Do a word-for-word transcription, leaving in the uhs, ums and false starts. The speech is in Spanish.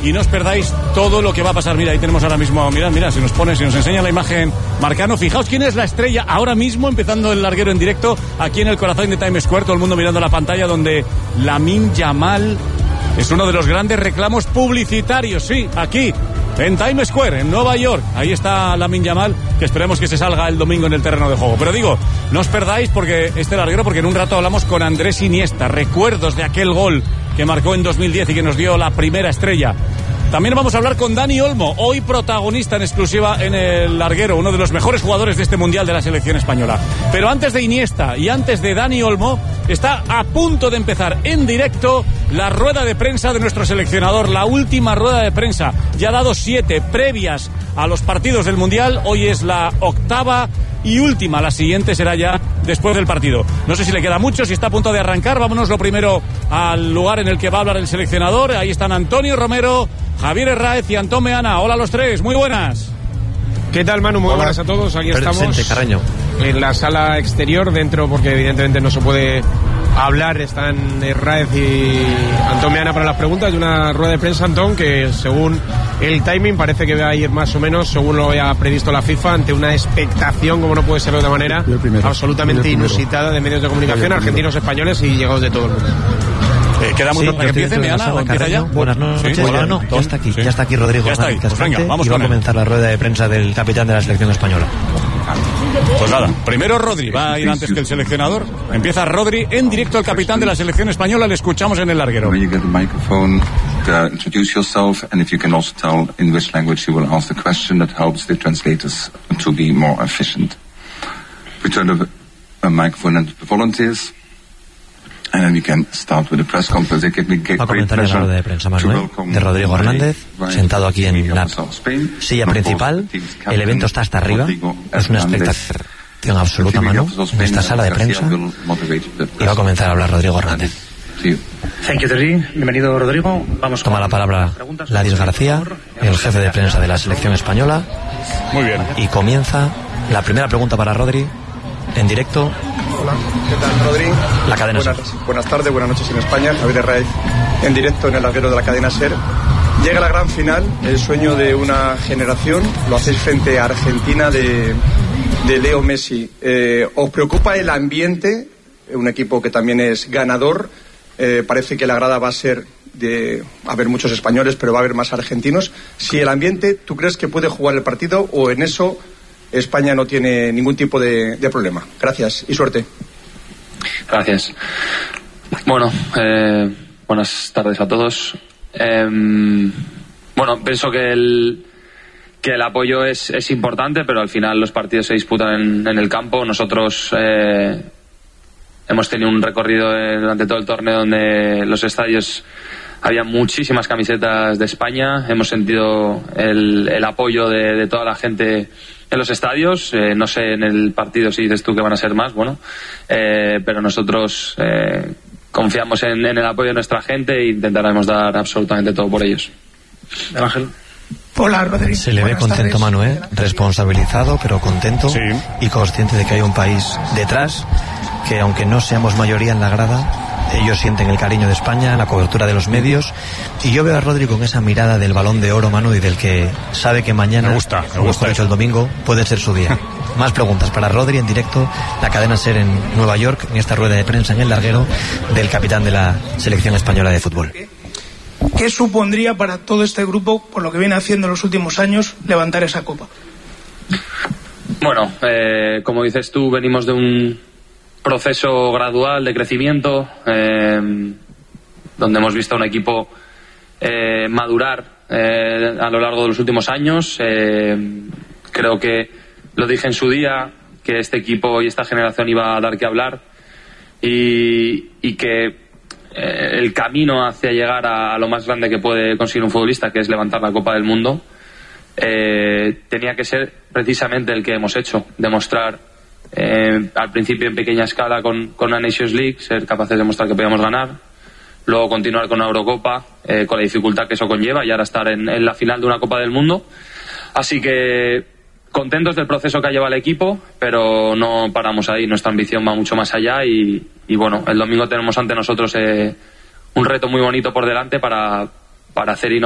y no os perdáis todo lo que va a pasar. Mira, ahí tenemos ahora mismo, mirad, mirad, si nos pone, si nos enseña la imagen Marcano, fijaos quién es la estrella ahora mismo, empezando el larguero en directo, aquí en el corazón de Times Square, todo el mundo mirando la pantalla, donde Lamine Yamal es uno de los grandes reclamos publicitarios, sí, aquí, en Times Square, en Nueva York. Ahí está Lamine Yamal, que esperemos que se salga el domingo en el terreno de juego. Pero digo, no os perdáis porque este larguero, porque en un rato hablamos con Andrés Iniesta, recuerdos de aquel gol que marcó en dos mil diez y que nos dio la primera estrella. También vamos a hablar con Dani Olmo, hoy protagonista en exclusiva en el larguero, uno de los mejores jugadores de este Mundial de la selección española. Pero antes de Iniesta y antes de Dani Olmo, está a punto de empezar en directo la rueda de prensa de nuestro seleccionador, la última rueda de prensa. Ya ha dado siete previas a los partidos del Mundial, hoy es la octava y última, la siguiente será ya después del partido. No sé si le queda mucho, si está a punto de arrancar. Vámonos lo primero al lugar en el que va a hablar el seleccionador. Ahí están Antonio Romero, Javier Herráez y Antón Meana. Hola a los tres, muy buenas. ¿Qué tal, Manu? Muy Hola. Buenas a todos. Aquí Presente, estamos Carreño. en la sala exterior, dentro porque evidentemente no se puede hablar. Están Herráez y Antón Meana para las preguntas de una rueda de prensa, Antón, que según el timing parece que va a ir más o menos según lo había previsto la FIFA, ante una expectación, como no puede ser de otra manera, absolutamente inusitada de medios de comunicación, argentinos, españoles y llegados de todo el mundo. Eh, ¿Queda muy Sí, pronto que empiece, Meana? ¿O empieza ya? Buenas noches. Sí, Bueno, bueno, no, ya está aquí, sí. ya está aquí Rodrigo Ya está ahí. Hernández Pues venga, Cascante, vamos y va con a él. comenzar la rueda de prensa del capitán de la selección española. Pues nada, primero Rodri, va a ir antes que el seleccionador. Empieza Rodri, en directo el capitán de la selección española, le escuchamos en el larguero. When you get the microphone, uh, introduce yourself, and if you can also tell in which language you will ask the question, that helps the translators to be more efficient. We turn the uh, microphone into the volunteers, and then we can start with the press conference. It gives me great Va a comenzar la rueda de prensa, Manuel, de Rodrigo Hernández, sentado aquí en la silla principal. El evento está hasta arriba, es una expectación absoluta, Manu, en esta sala de prensa, y va a comenzar a hablar Rodrigo Hernández. Thank you, Terry. Bienvenido, Rodrigo. Vamos Toma la palabra Ladis García, el jefe de prensa de la selección española. Muy bien. Y comienza la primera pregunta para Rodri, en directo. Hola, ¿qué tal, Rodri? La cadena buenas, SER. buenas tardes, buenas noches en España. Javier Herráez, en directo en el larguero de la cadena SER. Llega la gran final, el sueño de una generación. Lo hacéis frente a Argentina de, de Leo Messi. Eh, ¿Os preocupa el ambiente? Un equipo que también es ganador. Eh, parece que la grada va a ser de va a haber muchos españoles, pero va a haber más argentinos. Si el ambiente, ¿tú crees que puede jugar el partido o en eso España no tiene ningún tipo de, de problema? Gracias y suerte. Gracias. Bueno, eh, buenas tardes a todos. Eh, bueno, pienso que el que el apoyo es, es importante, pero al final los partidos se disputan en, en el campo. Nosotros eh, hemos tenido un recorrido eh, durante todo el torneo donde los estadios había muchísimas camisetas de España. Hemos sentido el, el apoyo de, de toda la gente en los estadios. Eh, no sé en el partido si dices tú que van a ser más, bueno, eh, pero nosotros eh, confiamos en, en el apoyo de nuestra gente e intentaremos dar absolutamente todo por ellos. Ángel. Hola, Rodrigo. Se le ve Buenas contento, tardes. Manuel, responsabilizado, pero contento, Sí. y consciente de que hay un país detrás que, aunque no seamos mayoría en la grada, ellos sienten el cariño de España, la cobertura de los medios, y yo veo a Rodri con esa mirada del Balón de Oro, Manu, y del que sabe que mañana, Me gusta, me o mejor gusta dicho, el domingo, puede ser su día. Más preguntas para Rodri en directo, la cadena SER en Nueva York, en esta rueda de prensa en el larguero del capitán de la selección española de fútbol. ¿Qué supondría para todo este grupo, por lo que viene haciendo en los últimos años, levantar esa copa? Bueno, eh, como dices tú, venimos de un proceso gradual de crecimiento, eh, donde hemos visto a un equipo eh, madurar eh, a lo largo de los últimos años. Eh, creo que lo dije en su día, que este equipo y esta generación iba a dar que hablar, y, y que eh, el camino hacia llegar a, a lo más grande que puede conseguir un futbolista, que es levantar la Copa del Mundo, eh, tenía que ser precisamente el que hemos hecho, demostrar eh, al principio en pequeña escala con, con la Nations League, ser capaces de demostrar que podíamos ganar, luego continuar con la Eurocopa, eh, con la dificultad que eso conlleva, y ahora estar en, en la final de una Copa del Mundo. Así que contentos del proceso que ha llevado el equipo, pero no paramos ahí. Nuestra ambición va mucho más allá, y, y bueno, el domingo tenemos ante nosotros eh, un reto muy bonito por delante para, para hacer